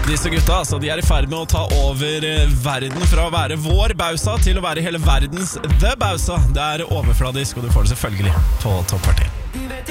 Disse gutta, altså, de er i ferd med å ta over verden fra å være vår Bausa til å være hele verdens The Bausa. Det er overfladisk, og du får det selvfølgelig på Topp Party.